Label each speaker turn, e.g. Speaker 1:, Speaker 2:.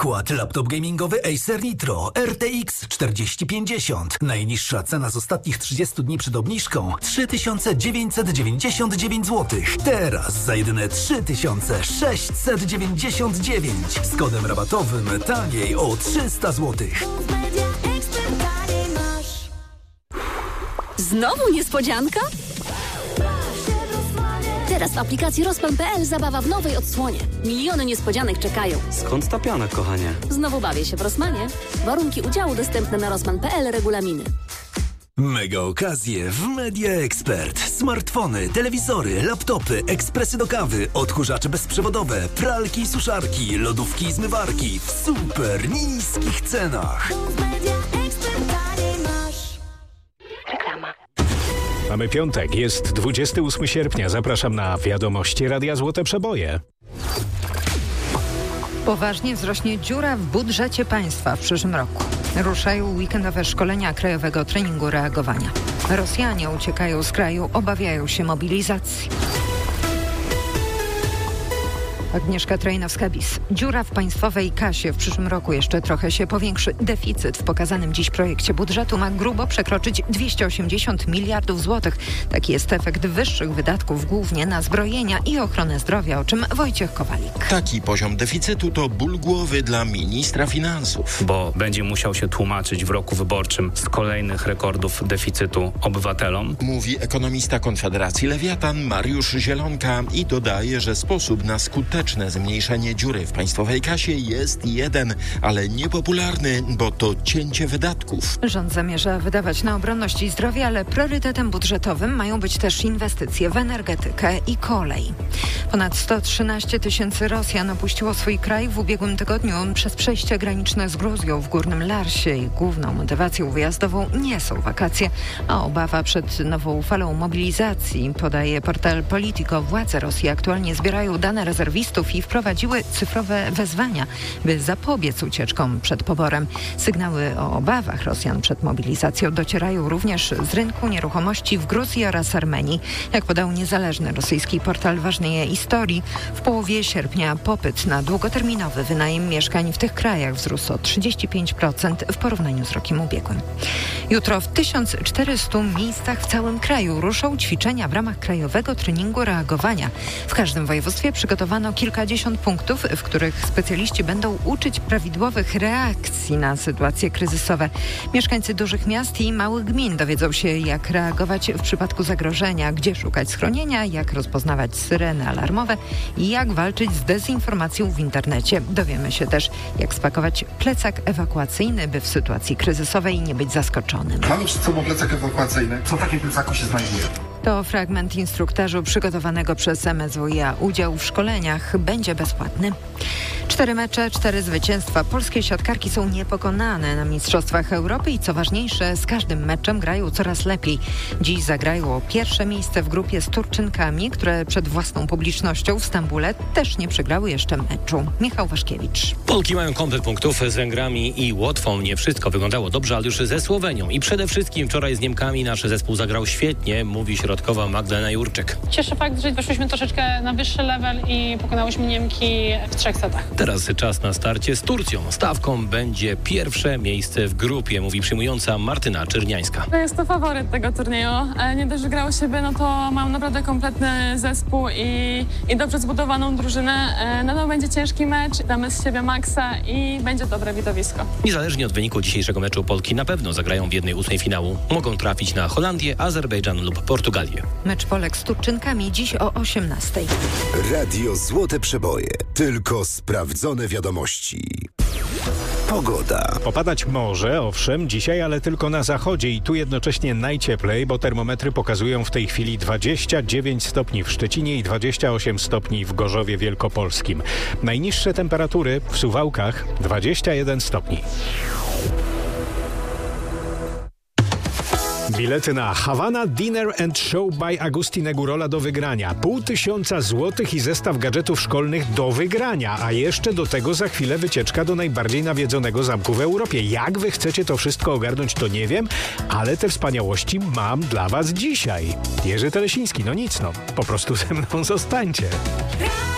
Speaker 1: przykład laptop gamingowy Acer Nitro RTX 4050. Najniższa cena z ostatnich 30 dni przed obniżką 3999 zł. Teraz za jedyne 3699 z kodem rabatowym taniej o 300 zł.
Speaker 2: Znowu niespodzianka? Teraz w aplikacji Rosman.pl zabawa w nowej odsłonie. Miliony niespodzianek czekają.
Speaker 3: Skąd ta piana, kochanie?
Speaker 2: Znowu bawię się w Rosmanie. Warunki udziału dostępne na Rosman.pl, regulaminy.
Speaker 1: Mega okazje w Media Expert. Smartfony, telewizory, laptopy, ekspresy do kawy, odkurzacze bezprzewodowe, pralki i suszarki, lodówki i zmywarki w super niskich cenach.
Speaker 4: Mamy piątek, jest 28 sierpnia. Zapraszam na wiadomości Radia Złote Przeboje.
Speaker 5: Poważnie wzrośnie dziura w budżecie państwa w przyszłym roku. Ruszają weekendowe szkolenia Krajowego Treningu Reagowania. Rosjanie uciekają z kraju, obawiają się mobilizacji. Agnieszka Trajnowska-Bis. Dziura w państwowej kasie w przyszłym roku jeszcze trochę się powiększy. Deficyt w pokazanym dziś projekcie budżetu ma grubo przekroczyć 280 miliardów złotych. Taki jest efekt wyższych wydatków głównie na zbrojenia i ochronę zdrowia, o czym Wojciech Kowalik.
Speaker 6: Taki poziom deficytu to ból głowy dla ministra finansów.
Speaker 3: Bo będzie musiał się tłumaczyć w roku wyborczym z kolejnych rekordów deficytu obywatelom.
Speaker 6: Mówi ekonomista Konfederacji Lewiatan Mariusz Zielonka i dodaje, że sposób na skuteczne zmniejszenie dziury w państwowej kasie jest jeden, ale niepopularny, bo to cięcie wydatków.
Speaker 5: Rząd zamierza wydawać na obronność i zdrowie, ale priorytetem budżetowym mają być też inwestycje w energetykę i kolej. Ponad 113 tysięcy Rosjan opuściło swój kraj w ubiegłym tygodniu przez przejście graniczne z Gruzją w Górnym Larsie. I główną motywacją wyjazdową nie są wakacje, a obawa przed nową falą mobilizacji. Podaje portal Politico. Władze Rosji aktualnie zbierają dane rezerwistów i wprowadziły cyfrowe wezwania, by zapobiec ucieczkom przed poborem. Sygnały o obawach Rosjan przed mobilizacją docierają również z rynku nieruchomości w Gruzji oraz Armenii. Jak podał niezależny rosyjski portal Ważnej Historii, w połowie sierpnia popyt na długoterminowy wynajem mieszkań w tych krajach wzrósł o 35% w porównaniu z rokiem ubiegłym. Jutro w 1400 miejscach w całym kraju ruszą ćwiczenia w ramach Krajowego Treningu Reagowania. W każdym województwie przygotowano kilkadziesiąt punktów, w których specjaliści będą uczyć prawidłowych reakcji na sytuacje kryzysowe. Mieszkańcy dużych miast i małych gmin dowiedzą się, jak reagować w przypadku zagrożenia, gdzie szukać schronienia, jak rozpoznawać syreny alarmowe i jak walczyć z dezinformacją w internecie. Dowiemy się też, jak spakować plecak ewakuacyjny, by w sytuacji kryzysowej nie być zaskoczonym.
Speaker 7: Mamy przed sobą plecak ewakuacyjny. Co w takim plecaku się znajduje?
Speaker 5: To fragment instruktażu przygotowanego przez MSWiA. Udział w szkoleniach będzie bezpłatny. 4 mecze, 4 zwycięstwa. Polskie siatkarki są niepokonane na Mistrzostwach Europy i co ważniejsze, z każdym meczem grają coraz lepiej. Dziś zagrają o pierwsze miejsce w grupie z Turczynkami, które przed własną publicznością w Stambule też nie przegrały jeszcze meczu. Michał Waszkiewicz.
Speaker 8: Polki mają komplet punktów z Węgrami i Łotwą. Nie wszystko wyglądało dobrze, ale już ze Słowenią. I przede wszystkim wczoraj z Niemkami nasz zespół zagrał świetnie, mówi środkowa Magdalena Jurczyk.
Speaker 9: Cieszy fakt, że weszłyśmy troszeczkę na wyższy level i pokonałyśmy Niemki w 3 setach.
Speaker 8: Teraz czas na starcie z Turcją. Stawką będzie pierwsze miejsce w grupie, mówi przyjmująca Martyna Czerniańska.
Speaker 9: Jest to faworyt tego turnieju. Nie dość, że grało siebie, no to mam naprawdę kompletny zespół i dobrze zbudowaną drużynę. No to będzie ciężki mecz, damy z siebie maksa i będzie dobre widowisko.
Speaker 8: Niezależnie od wyniku dzisiejszego meczu Polki na pewno zagrają w 1/8 finału. Mogą trafić na Holandię, Azerbejdżan lub Portugalię.
Speaker 5: Mecz Polek z Turczynkami dziś o 18:00.
Speaker 10: Radio Złote Przeboje. Tylko sprawdzone wiadomości. Pogoda.
Speaker 4: Popadać może, owszem, dzisiaj, ale tylko na zachodzie i tu jednocześnie najcieplej, bo termometry pokazują w tej chwili 29 stopni w Szczecinie i 28 stopni w Gorzowie Wielkopolskim. Najniższe temperatury w Suwałkach 21 stopni. Bilety na Havana Dinner and Show by Agustin Gurola do wygrania. 500 złotych i zestaw gadżetów szkolnych do wygrania. A jeszcze do tego za chwilę wycieczka do najbardziej nawiedzonego zamku w Europie. Jak wy chcecie to wszystko ogarnąć, to nie wiem, ale te wspaniałości mam dla was dzisiaj. Jerzy Telesiński, no nic, po prostu ze mną zostańcie.